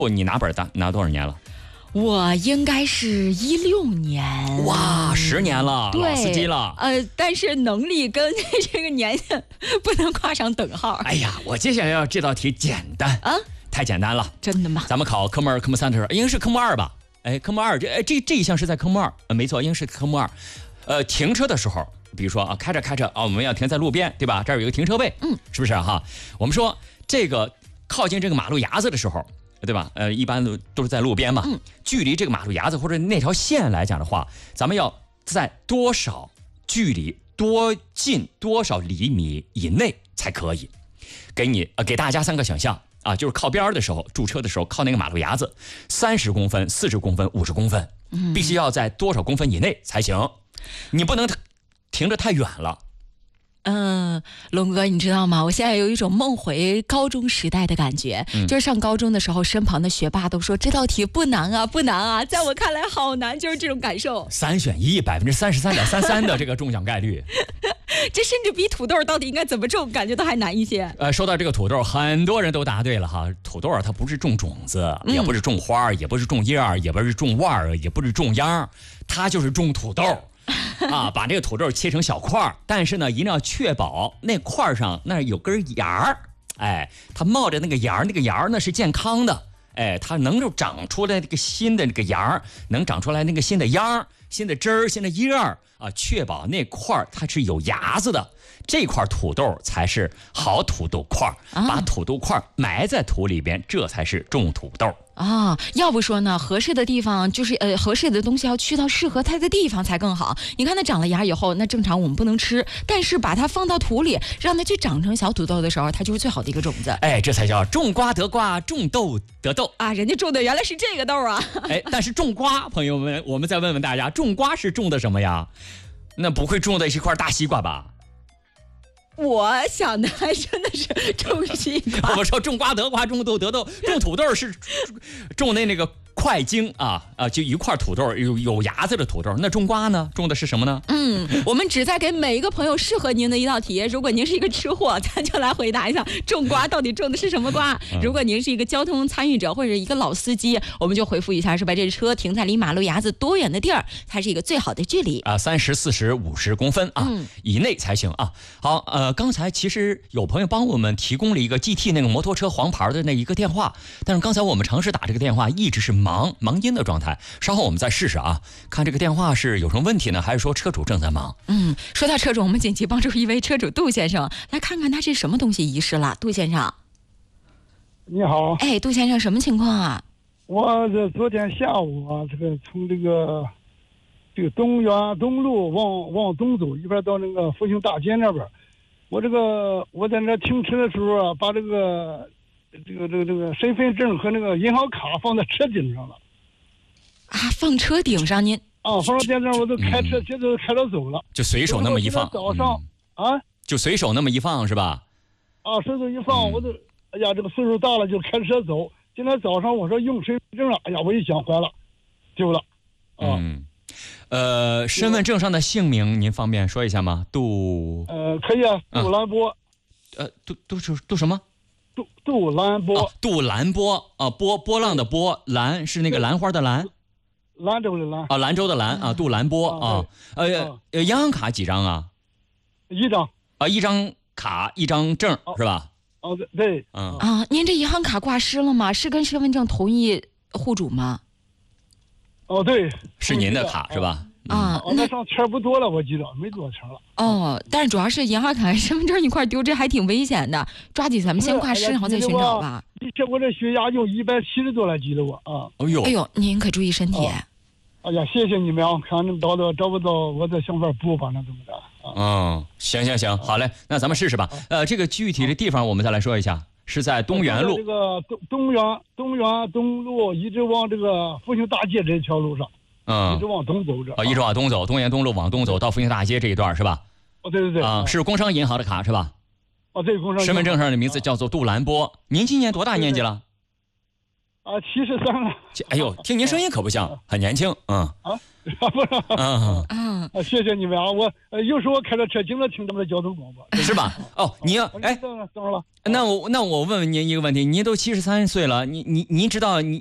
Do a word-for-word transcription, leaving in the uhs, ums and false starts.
你拿本拿拿多少年了？ 我应该是一六年。 哇，十年了，老司机了。 呃，但是能力跟这个年限不能画上等号。 哎呀，我接下来要这道题简单啊，太简单了。 真的吗？ 咱们考科目二、科目三的时候，应该是科目二吧？哎，科目二这哎这这一项是在科目二，呃，没错，应该是科目二。呃，停车的时候，比如说啊，开着开着啊，我们要停在路边，对吧？这儿有一个停车位，嗯，是不是哈？我们说这个靠近这个马路牙子的时候。对吧？呃，一般都都是在路边嘛。嗯，距离这个马路牙子或者那条线来讲的话，咱们要在多少距离、多近、多少厘米以内才可以？给你呃，给大家三个选项啊，就是靠边的时候，驻车的时候靠那个马路牙子，三十公分、四十公分、五十公分，必须要在多少公分以内才行？你不能停着太远了。 嗯，龙哥，你知道吗？我现在有一种梦回高中时代的感觉，嗯、就是上高中的时候，身旁的学霸都说这道题不难啊，不难啊，在我看来好难，就是这种感受。 三选一，百分之三十三点三三的这个中奖概率， 这甚至比土豆到底应该怎么种，感觉都还难一些。 呃，说到这个土豆，很多人都答对了哈。土豆啊，它不是种种子，也不是种花，也不是种叶儿，也不是种腕儿，也不是种秧，它就是种土豆。啊，把这个土豆切成小块，但是呢，一定要确保那块上那有根芽儿，哎，它冒着那个芽儿，那个芽儿呢是健康的，哎，它能够长出来这个新的这个芽儿，能长出来那个新的秧、新的枝儿、新的叶儿啊，确保那块它是有芽子的，这块土豆才是好土豆块，啊、把土豆块埋在土里边，这才是种土豆。 啊，要不说呢，合适的地方就是呃，合适的东西要去到适合它的地方才更好。你看它长了芽以后，那正常我们不能吃，但是把它放到土里，让它去长成小土豆的时候，它就是最好的一个种子。 哎，这才叫种瓜得瓜，种豆得豆啊！人家种的原来是这个豆啊！ 哎，但是种瓜，朋友们，我们再问问大家，种瓜是种的什么呀？那不会种的是一块大西瓜吧？ 我想的还真的是种西瓜。 我们说种瓜得瓜，种豆得豆，种土豆是种那那个块茎啊啊，就一块土豆有有芽子的土豆。那种瓜呢，种的是什么呢？ 嗯，我们只在给每一个朋友适合您的一道题。如果您是一个吃货，咱就来回答一下种瓜到底种的是什么瓜。嗯、如果您是一个交通参与者或者一个老司机，我们就回复一下，是把这车停在离马路牙子多远的地儿，才是一个最好的距离啊？三十、四十、五十公分啊、嗯、以内才行啊。好，呃，刚才其实有朋友帮我们提供了一个 G T 那个摩托车黄牌的那一个电话，但是刚才我们尝试打这个电话一直是忙忙音的状态，稍后我们再试试啊，看这个电话是有什么问题呢，还是说车主正在忙？ 嗯，说到车主，我们紧急帮助一位车主杜先生，来看看他是什么东西遗失了。杜先生， 你好。 哎，杜先生，什么情况啊？ 我这昨天下午啊，这个从这个这个东园东路往往东走，一边到那个复兴大街那边，我这个我在那停车的时候啊，把这个这个这个这个身份证和那个银行卡放在车顶上了。 啊，放车顶上您？ 啊，放到电上，我都开车，接着开着走了， 就随手那么一放。 早上、嗯、啊， 就随手那么一放是吧？ 啊，随手一放，嗯、我都哎呀，这个岁数大了就开车走。今天早上我说用身份证了，哎呀，我一想坏了，丢了。啊、 嗯，呃，身份证上的姓名您方便说一下吗？杜呃，可以啊，杜兰波。 呃，杜杜是杜什么？ 杜杜兰波。 哦、杜兰波啊，波波浪的波，兰是那个兰花的兰。 兰州的兰啊，兰州的兰啊，杜兰波啊，呃呃，银行卡几张啊？ 一张啊，一张卡一张证是吧？ 哦，对对， 嗯啊，您这银行卡挂失了吗？是跟身份证同一户主吗？ 哦，对， 是您的卡是吧？ 啊， 那上钱不多了，我记得没多少钱了。 哦，但是主要是银行卡、身份证一块丢，这还挺危险的。抓紧咱们先挂失，然后再寻找吧。 你这我这血压就一百七十多了，记得我啊。 哎呦， 哎呦，您可注意身体。 哎呀，谢谢你们啊！看能找到找不到，我再想法补吧，那怎么着？啊、 嗯，行行行，好嘞，那咱们试试吧。呃，这个具体的地方我们再来说一下，是在东园路。 这个东东园东园东路一直往这个复兴大街这条路上，嗯，一直往东走着。 啊，一直往东走，东园东路往东走到复兴大街这一段是吧？ 哦，对对对。 啊，是工商银行的卡是吧？ 哦，对，工商银行。 身份证上的名字叫做杜兰波。您今年多大年纪了？ 啊，七十三了。 哎呦，听您声音可不像，很年轻，嗯啊，不是， 嗯嗯， 啊，谢谢你们啊！我呃有时候开着车经常听他们的交通广播， 是吧？哦，你要哎， 等了等了。 那我那我问问您一个问题，您都七十三岁了，你你您知道你